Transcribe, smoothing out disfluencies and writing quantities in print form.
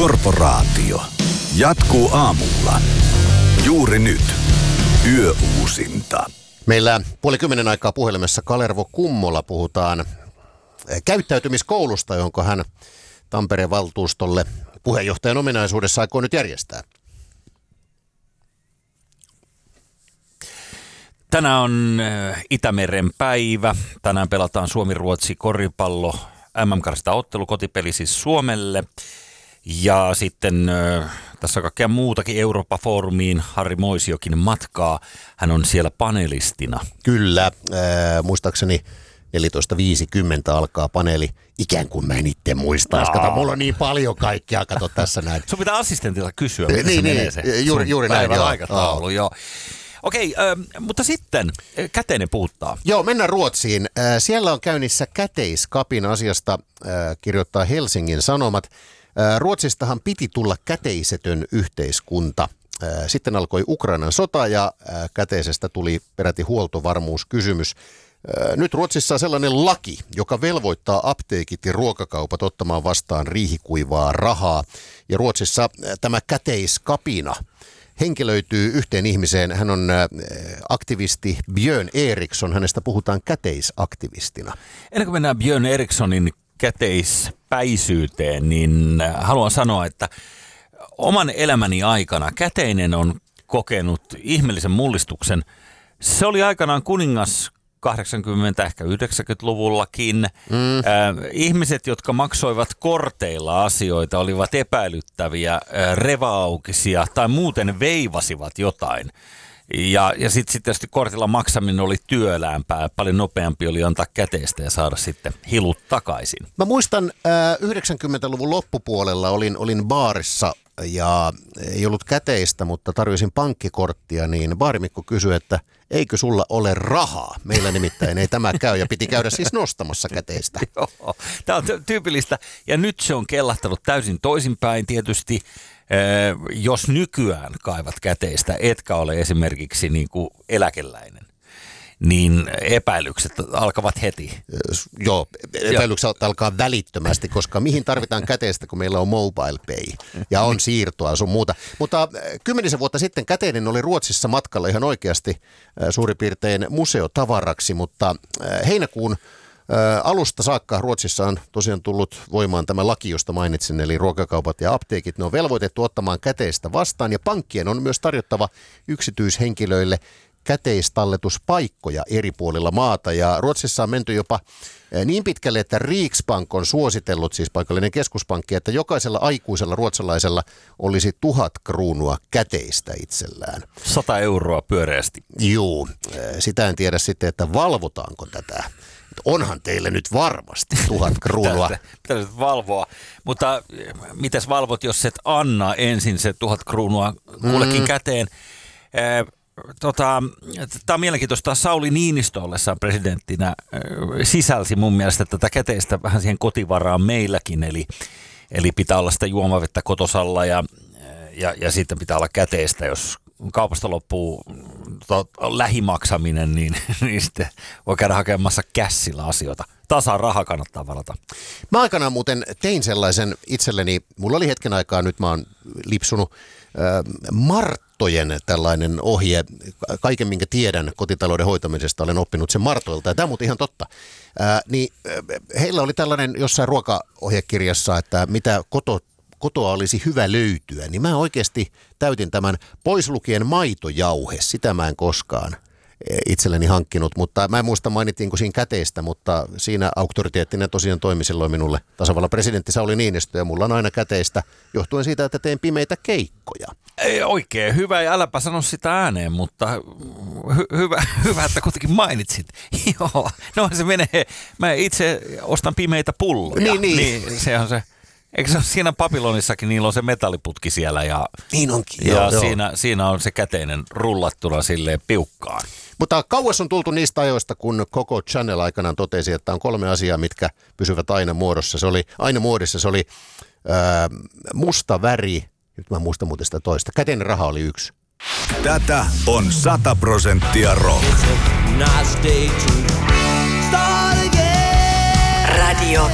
Korporaatio. Jatkuu aamulla. Juuri nyt. Yöuusinta. Meillä 9:30 aikaa puhelimessa Kalervo Kummola puhutaan käyttäytymiskoulusta, jonka hän Tampereen valtuustolle puheenjohtajan ominaisuudessa aikoo nyt järjestää. Tänään on Itämeren päivä. Tänään pelataan Suomi-Ruotsi koripallo MM-karsintaottelu, kotipeli siis Suomelle. Ja sitten tässä on kaikkea muutakin Eurooppa-foorumiin. Harri Moisiokin matkaa. Hän on siellä panelistina. Kyllä, muistaakseni 14.50 alkaa paneeli. Ikään kuin mä en itse muistaisi. Kato, mulla on niin paljon kaikkea. Kato tässä näin. Sun pitää assistentilta kysyä, miten se menee se. Juuri näin. Aikataulu, joo. Okei, mutta sitten Käteinen puhuttaa. Joo, mennään Ruotsiin. Siellä on käynnissä käteiskapin asiasta, kirjoittaa Helsingin Sanomat. Ruotsistahan piti tulla käteisetön yhteiskunta. Sitten alkoi Ukrainan sota ja käteisestä tuli peräti huoltovarmuuskysymys. Nyt Ruotsissa on sellainen laki, joka velvoittaa apteekit ja ruokakaupat ottamaan vastaan riihikuivaa rahaa. Ja Ruotsissa tämä käteiskapina henkilöityy yhteen ihmiseen. Hän on aktivisti Björn Eriksson. Hänestä puhutaan käteisaktivistina. Ennen kuin mennään Björn Erikssonin käteispäisyyteen, niin haluan sanoa, että oman elämäni aikana Käteinen on kokenut ihmeellisen mullistuksen. Se oli aikanaan kuningas 80- ehkä 90-luvullakin. Ihmiset, jotka maksoivat korteilla asioita, olivat epäilyttäviä, revaaukisia tai muuten veivasivat jotain. Ja sitten tietysti kortilla maksaminen oli työläämpää. Paljon nopeampi oli antaa käteistä ja saada sitten hilut takaisin. Mä muistan 90-luvun loppupuolella olin baarissa ja ei ollut käteistä, mutta tarjosin pankkikorttia, niin baarimikko kysyi, että eikö sulla ole rahaa? Meillä nimittäin ei tämä käy ja piti käydä siis nostamassa käteistä. Joo, tämä on tyypillistä ja nyt se on kellahtanut täysin toisinpäin tietysti. Jos nykyään kaivat käteistä, etkä ole esimerkiksi niin kuin eläkeläinen, niin epäilykset alkavat heti. Joo, epäilykset alkaa välittömästi, koska mihin tarvitaan käteistä, kun meillä on mobile pay ja on siirtoa sun muuta. Mutta 10 vuotta sitten Käteinen oli Ruotsissa matkalla ihan oikeasti suurin piirtein museotavaraksi, mutta heinäkuun alusta saakka Ruotsissa on tosiaan tullut voimaan tämä laki, josta mainitsin, eli ruokakaupat ja apteekit. Ne on velvoitettu ottamaan käteistä vastaan ja pankkien on myös tarjottava yksityishenkilöille käteistalletuspaikkoja eri puolilla maata. Ja Ruotsissa on menty jopa niin pitkälle, että Riksbank on suositellut, siis paikallinen keskuspankki, että jokaisella aikuisella ruotsalaisella olisi 1000 kruunua käteistä itsellään. 100 euroa pyöreästi. Juu, sitä en tiedä sitten, että valvotaanko tätä. Onhan teille nyt varmasti 1000 kruunua. Pitäisi valvoa, mutta mitäs valvot, jos et anna ensin se 1000 kruunua kullekin käteen? Tämä on mielenkiintoista. Sauli Niinistö ollessaan presidenttinä sisälsi mun mielestä tätä käteistä vähän siihen kotivaraan meilläkin, eli pitää olla sitä juomavettä kotosalla ja sitten pitää olla käteistä, jos kaupasta loppuu lähimaksaminen, niin sitten voi käydä hakemassa kässillä asioita. Tasaraha kannattaa varata. Mä aikanaan muuten tein sellaisen itselleni, mulla oli hetken aikaa, nyt mä oon lipsunut Marttojen tällainen ohje. Kaiken, minkä tiedän kotitalouden hoitamisesta, olen oppinut sen Martoilta, ja tämä on muuten ihan totta. Niin heillä oli tällainen jossain ruokaohjekirjassa, että mitä kotoa olisi hyvä löytyä, niin mä oikeasti täytin tämän pois lukien maitojauhe. Sitä mä en koskaan itselleni hankkinut, mutta mä en muista mainittiinko siinä käteistä, mutta siinä auktoriteettinen tosiaan toimi silloin minulle tasavallan presidentti Sauli Niinistö, ja mulla on aina käteistä johtuen siitä, että teen pimeitä keikkoja. Ei oikein hyvä, ja äläpä sano sitä ääneen, mutta hyvä, että kuitenkin mainitsit. Joo, no se menee, mä itse ostan pimeitä pulloja. Niin se on se. Eikö se ole siinä Babylonissakin, niillä on se metalliputki siellä ja, niin onkin, ja siinä on se käteinen rullattuna silleen piukkaan. Mutta kauas on tultu niistä ajoista, kun Coco Chanel aikanaan totesi, että on 3 asiaa, mitkä pysyvät aina muodossa. Se oli musta väri, nyt mä muistan muuten sitä toista, käteinen raha oli 1. Tätä on 100% rock. Radio